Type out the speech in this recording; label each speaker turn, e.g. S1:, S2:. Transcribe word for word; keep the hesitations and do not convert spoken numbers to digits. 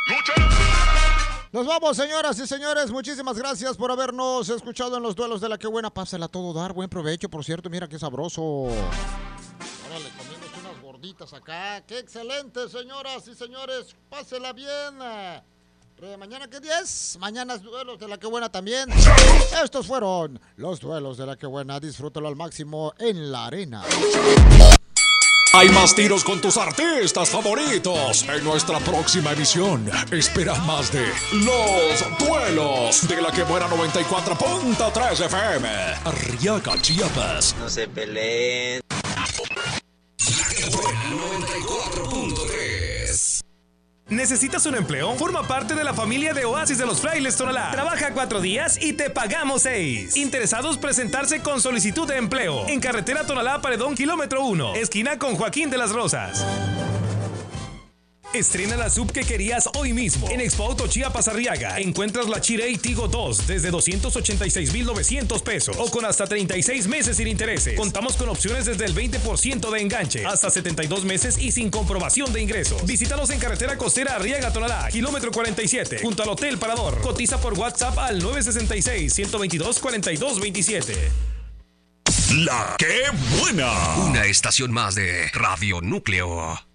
S1: Nos vamos, señoras y señores. Muchísimas gracias por habernos escuchado en los duelos de la que buena. Pásala todo dar. Buen provecho, por cierto. Mira qué sabroso. Órale, comiéndose unas gorditas acá. ¡Qué excelente, señoras y señores! Pásela bien. Eh, ¿Mañana qué día es? Mañana es duelos de la que buena también. Estos fueron los duelos de la que buena. Disfrútalo al máximo en la arena.
S2: Hay más tiros con tus artistas favoritos en nuestra próxima emisión. Espera más de Los Duelos de la que buena noventa y cuatro punto tres F M. Arriaga, Chiapas.
S3: No se peleen.
S4: noventa y cuatro punto tres.
S5: ¿Necesitas un empleo? Forma parte de la familia de Oasis de los Frailes Tonalá. Trabaja cuatro días y te pagamos seis. Interesados presentarse con solicitud de empleo. En carretera Tonalá Paredón, kilómetro uno. Esquina con Joaquín de las Rosas. Estrena la sub que querías hoy mismo. En Expo Auto Chiapas Arriaga encuentras la Chirey Tigo dos desde doscientos ochenta y seis mil novecientos pesos o con hasta treinta y seis meses sin intereses. Contamos con opciones desde el veinte por ciento de enganche hasta setenta y dos meses y sin comprobación de ingresos. Visítanos en carretera costera Arriaga Tonalá, kilómetro cuarenta y siete, junto al Hotel Parador. Cotiza por WhatsApp al nueve seis seis, uno dos dos, cuatro dos dos siete.
S4: La que buena. Una estación más de Radio Núcleo.